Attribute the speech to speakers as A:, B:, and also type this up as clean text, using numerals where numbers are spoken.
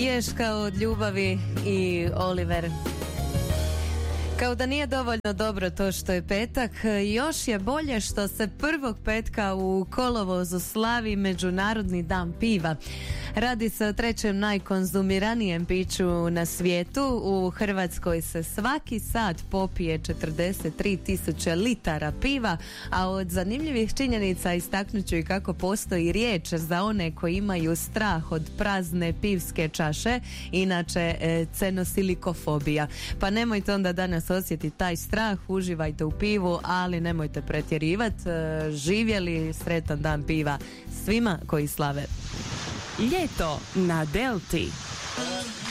A: Ješka od ljubavi i Oliver. Kao da nije dovoljno dobro to što je petak, još je bolje što se prvog petka u kolovozu slavi Međunarodni dan piva. Radi se o trećem najkonzumiranijem piću na svijetu. U Hrvatskoj se svaki sat popije 43.000 litara piva, a od zanimljivih činjenica istaknut ću i kako postoji riječ za one koji imaju strah od prazne pivske čaše, inače cenosilikofobija. Pa nemojte onda danas osjetiti taj strah, uživajte u pivu, ali nemojte pretjerivati. Živjeli, sretan dan piva svima koji slave.
B: Ljeto na Delti.